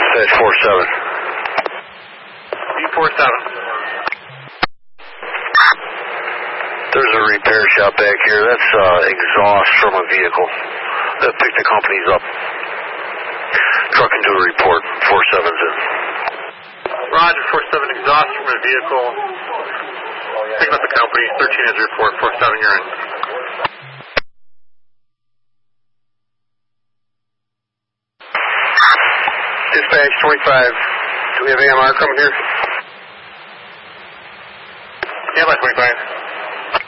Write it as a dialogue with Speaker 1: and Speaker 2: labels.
Speaker 1: Dispatch 47.
Speaker 2: B47.
Speaker 1: There's a repair shop back here. That's exhaust from a vehicle. That picked the companies up. Truck can do a report. 47's in.
Speaker 2: Roger, 47, exhaust from a vehicle. Picking up the company. 13 is a report. 47, you're in.
Speaker 1: Dispatch 25. Do we have AMR coming here?
Speaker 2: Yeah, by 25.